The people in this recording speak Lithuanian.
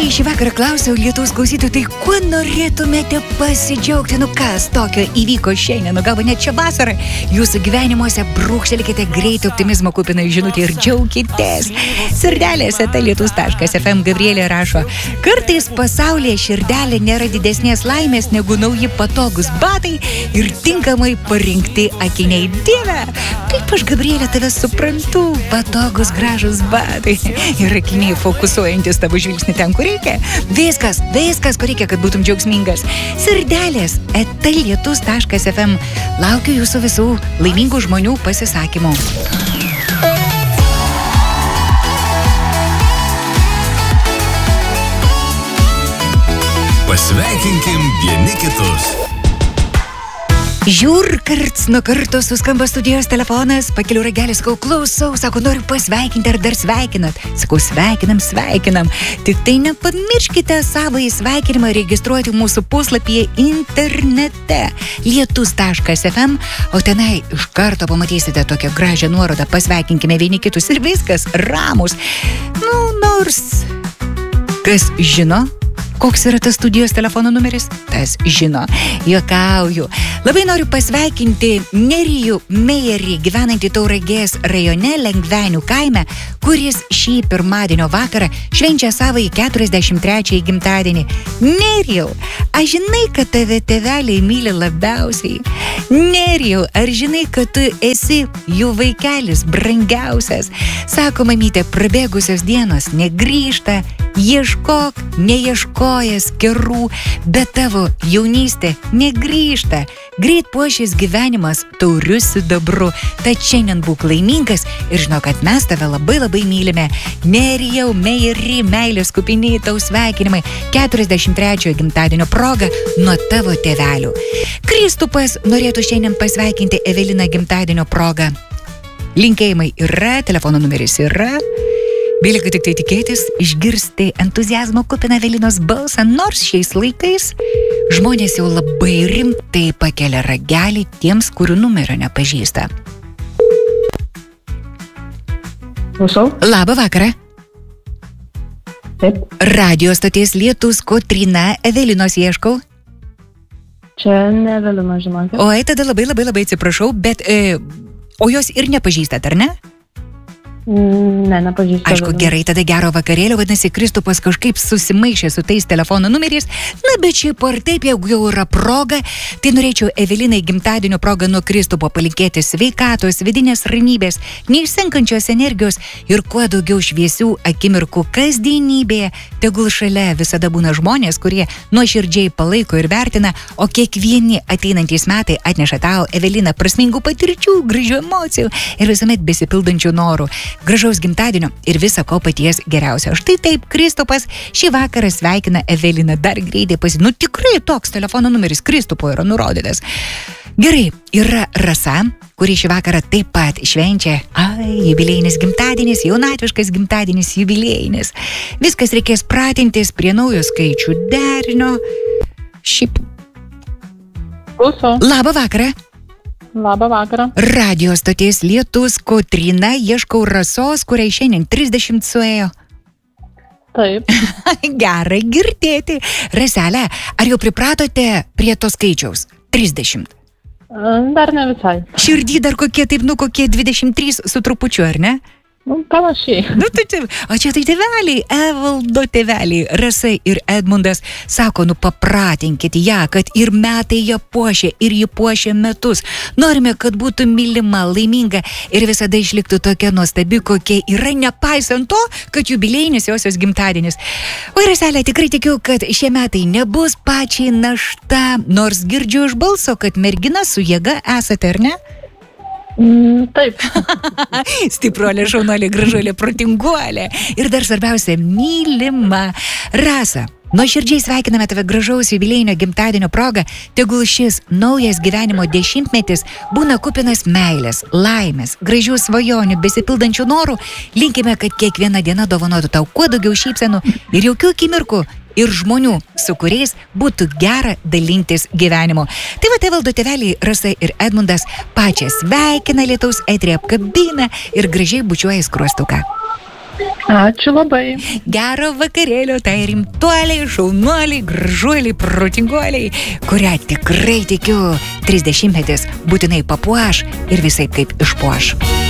Kai šį vakarą klausiau Lietuvos klausytojų, tai kuo norėtumėte pasidžiaugti, kas tokio įvyko šiandien, galva net čia vasarą, jūsų gyvenimuose brūkštelkite greitai optimizmo kupiną žinutę ir džiaukitės. Sirdelėse lietus.fm Gabrielė rašo, kartais pasaulyje širdelė nėra didesnės laimės negu nauji patogus batai ir tinkamai parinkti akiniai. Dieve, kaip aš, Gabrielė, tave suprantu, patogus gražus batai ir akiniai fokusuojantis tavo žvilgsnį ten, kur reikia. Viskas, kur reikia, kad būtum džiaugsmingas. Sirdelės lietus.fm. Laukiu jūsų visų laimingų žmonių pasisakymų. Pasveikinkim vieni kitus. Žiūr, karts nuo karto suskamba studijos telefonas, pakeliu ragelis, klausau, sako, noriu pasveikinti, ar dar sveikinat? Sakau, sveikinam. Tik tai nepamirškite savąjį sveikinimą registruoti mūsų puslapyje internete lietus.fm, o tenai iš karto pamatysite tokią gražią nuorodą, pasveikinkime vieni kitus ir viskas, ramus. Nors, kas žino, koks yra tas studijos telefono numeris? Tas žino. Juokauju. Labai noriu pasveikinti Nerijų Meijerį, gyvenantį Tauragės rajone Lengvenių kaime, kuris šį pirmadienio vakarą švenčia savąjį 43 gimtadienį. Nerijau, aš žinai, kad tave tėveliai myli labiausiai. Nerijau, ar žinai, kad tu esi jų vaikelis brangiausias? Sako mamytė, prabėgusios dienos negrįžta, ieškok, neieškojęs kerų, bet tavo jaunystė negrįžta. Greit puošės gyvenimas tauriu sidabru. Tad šiandien būk laimingas ir žinau, kad mes tave labai mylime. Nerijau Meijeri, meilės kupiniai tau sveikinimai 43 gimtadienio proga nuo tavo tėvelių. Kristupas norėtų šiandien pasveikinti Eveliną gimtadienio proga. Linkėjimai yra, telefono numeris yra. Belieka tik tai tikėtis, išgirsti entuziazmo kupiną Evelinos balsą, nors šiais laikais žmonės jau labai rimtai pakelia ragelį tiems, kurių numerio nepažįsta. Klausau. Labą vakarą. Taip. Radio stoties Lietus, Kotryna, Evelinos ieškau. Čia ne Evelina, žinokit. Oi, tada labai atsiprašau, bet o jos ir nepažįstat, ar ne? Ne, nepažįstu. Aišku, gerai, tada gero vakarėlio, vadinasi, Kristupas kažkaip susimaišė su tais telefono numeriais, bet šiaip ar taip, jeigu jau yra proga, tai norėčiau Evelinai gimtadienio progą nuo Kristupo palinkėti sveikatos, vidinės ramybės, neišsenkančios energijos ir kuo daugiau šviesių akimirkų kasdienybėje. Tegul šalia visada būna žmonės, kurie nuoširdžiai palaiko ir vertina, o kiekvieni ateinantys metai atneša tau, Evelina, prasmingų patirčių, gražių emocijų ir visuomet besipildančių norų. Gražaus gimtadienio ir viso ko paties geriausio. Štai taip, Kristupas šį vakarą sveikina Eveliną. Dar greitai tikrai toks telefono numeris Kristupo yra nurodytas. Gerai, yra Rasa, kuri šį vakarą taip pat švenčia jubiliejinis gimtadienis, jaunatviškas gimtadienis, jubiliejinis. Viskas reikės pratintis prie naujo skaičių derinio. Šiaip. Klausau. Labą vakarą. Labą vakarą. Radio stoties Lietus, Kotryna, ieškau Rasos, kuriai šiandien 30 suėjo. Taip. Gerai girdėti. Raselė, ar jau pripratote prie to skaičiaus? 30. Dar ne visai. Širdį dar kokie 23 su trupučiu, ar ne? Panašiai. O čia tai tėveliai, Evaldo tėveliai, Rasa ir Edmundas sako, papratinkit ją, kad ir metai ją puošia, ir ji puošia metus. Norime, kad būtų mylima, laiminga ir visada išliktų tokia nuostabi, kokia yra, nepaisant to, kad jubiliejinis josios gimtadienis. O Raselė, tikrai tikiu, kad šie metai nebus pačiai našta, nors girdžiu iš balso, kad mergina su jėga esate, ar ne? Taip. Stipruolė, šaunolė, gražuolė, protinguolė ir dar svarbiausia, mylima. Rasa, nuoširdžiai sveikiname tave gražaus jubiliejinio gimtadienio proga. Tegul šis naujas gyvenimo dešimtmetis būna kupinas meilės, laimės, gražių svajonių, besipildančių norų. Linkime, kad kiekviena diena dovanotų tau kuo daugiau šypsenų ir jaukių akimirkų ir žmonių, su kuriais būtų gera dalintis gyvenimu. Tai va, Evaldo tėveliai, Rasa ir Edmundas pačią sveikina, Lietaus eteryje apkabina ir gražiai bučiuoja skruostuką. Ačiū labai. Gero vakarėlio, tai rimtuoliai, šaunuoliai, gražuoliai, protinguoliai, kurią tikrai tikiu 30-metis būtinai papuoš ir visaip kaip išpuoš.